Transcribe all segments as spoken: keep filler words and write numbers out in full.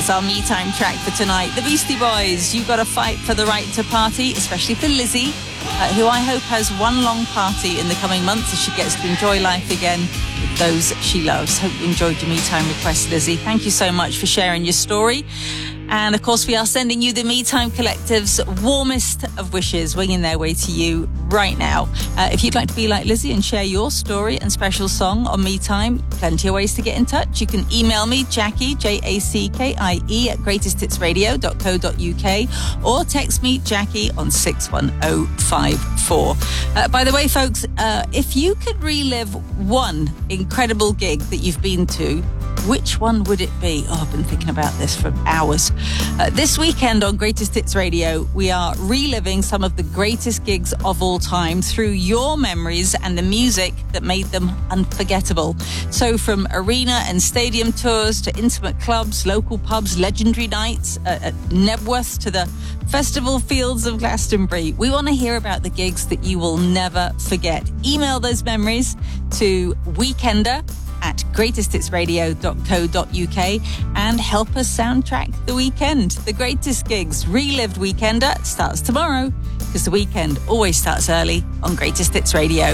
That's our Me Time track for tonight. The Beastie Boys, You Gotta Fight for the Right to Party, especially for Lizzie, uh, who I hope has one long party in the coming months as she gets to enjoy life again with those she loves. Hope you enjoyed your Me Time request, Lizzie. Thank you so much for sharing your story. And of course, we are sending you the Me Time Collective's warmest of wishes, winging their way to you right now. Uh, if you'd like to be like Lizzie and share your story and special song on Me Time, plenty of ways to get in touch. You can email me, Jackie, J A C K I E, at greatest hits radio dot co dot uk, or text me, Jackie, on six one oh five four. Uh, by the way, folks, uh, if you could relive one incredible gig that you've been to, which one would it be? Oh, I've been thinking about this for hours. Uh, this weekend on Greatest Hits Radio, we are reliving some of the greatest gigs of all time through your memories and the music that made them unforgettable. So from arena and stadium tours to intimate clubs, local pubs, legendary nights uh, at Nebworth to the festival fields of Glastonbury, we want to hear about the gigs that you will never forget. Email those memories to weekender at greatest hits radio dot co dot uk and help us soundtrack the weekend. The greatest gigs relived Weekender starts tomorrow, because the weekend always starts early on Greatest Hits Radio.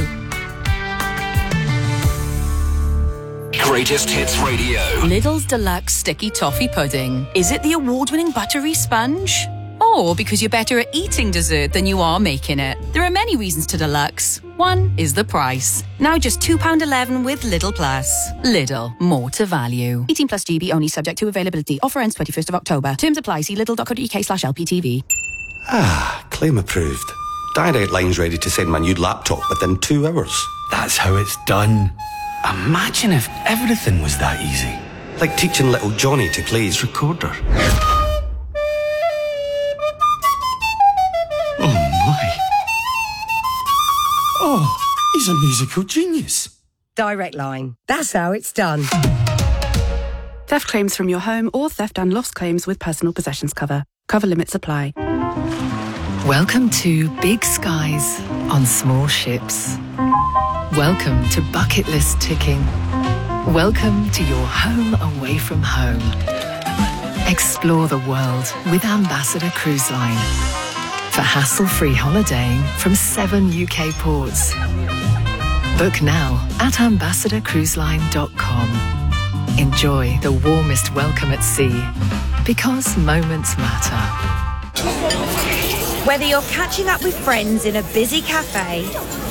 Greatest Hits Radio. Lidl's Deluxe Sticky Toffee Pudding. Is it the award-winning buttery sponge? Or because you're better at eating dessert than you are making it? There are many reasons to Deluxe. One is the price. Now just two pounds eleven with Lidl Plus. Lidl, more to value. eighteen plus G B only, subject to availability. Offer ends twenty-first of October. Terms apply. See lidl dot co dot uk slash L P T V. Ah, claim approved. Direct Line's ready to send my new laptop within two hours. That's how it's done. Imagine if everything was that easy. Like teaching little Johnny to play his recorder. Oh my. Oh, he's a musical genius. Direct Line. That's how it's done. Theft claims from your home or theft and loss claims with personal possessions cover. Cover limits apply. Welcome to Big Skies on Small Ships. Welcome to bucket list ticking. Welcome to your home away from home. Explore the world with Ambassador Cruise Line. For hassle-free holidaying from seven U K ports. Book now at ambassador cruise line dot com. Enjoy the warmest welcome at sea, because moments matter. Whether you're catching up with friends in a busy cafe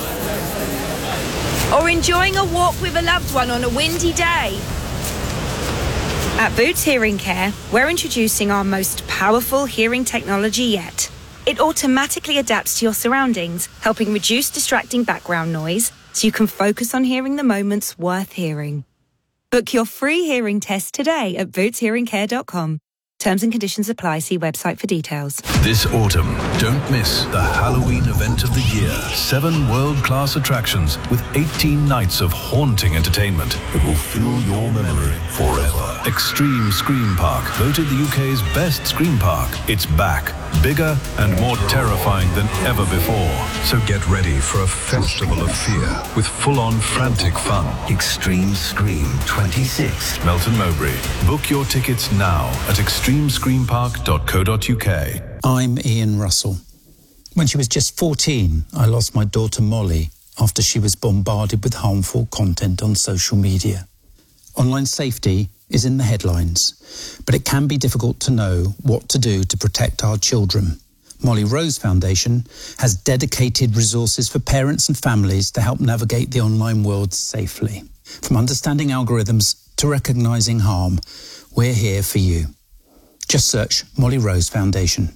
or enjoying a walk with a loved one on a windy day, at Boots Hearing Care, we're introducing our most powerful hearing technology yet. It automatically adapts to your surroundings, helping reduce distracting background noise so you can focus on hearing the moments worth hearing. Book your free hearing test today at boots hearing care dot com. Terms and conditions apply. See website for details. This autumn, don't miss the Halloween event of the year. Seven world-class attractions with eighteen nights of haunting entertainment that will fill your memory forever. Extreme Scream Park, voted the U K's best scream park. It's back, bigger and more terrifying than ever before. So get ready for a festival of fear with full-on frantic fun. Extreme Scream twenty-six. Melton Mowbray. Book your tickets now at extreme scream park dot co dot uk. I'm Ian Russell. When she was just fourteen, I lost my daughter Molly after she was bombarded with harmful content on social media. Online safety is in the headlines, but it can be difficult to know what to do to protect our children. Molly Rose Foundation has dedicated resources for parents and families to help navigate the online world safely. From understanding algorithms to recognising harm, we're here for you. Just search Molly Rose Foundation.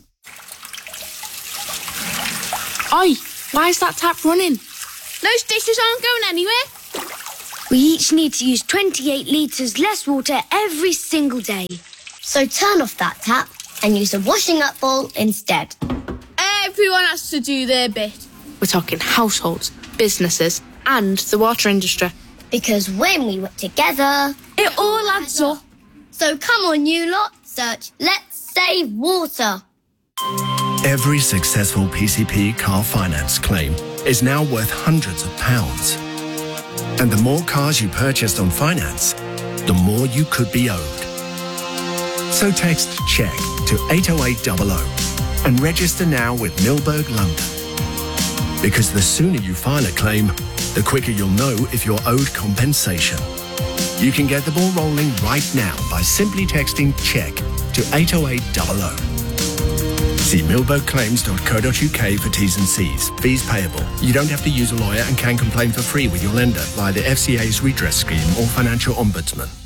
Oi, why is that tap running? Those dishes aren't going anywhere. We each need to use twenty-eight litres less water every single day. So turn off that tap and use a washing up bowl instead. Everyone has to do their bit. We're talking households, businesses and the water industry. Because when we work together, it all adds up. So come on, you lot, search Let's Save Water. Every successful P C P car finance claim is now worth hundreds of pounds. And the more cars you purchased on finance, the more you could be owed. So text CHECK to eight oh eight hundred and register now with Milberg London. Because the sooner you file a claim, the quicker you'll know if you're owed compensation. You can get the ball rolling right now by simply texting CHECK to eight oh eight hundred. See milberg claims dot co dot uk for T's and C's. Fees payable. You don't have to use a lawyer and can complain for free with your lender via the F C A's redress scheme or financial ombudsman.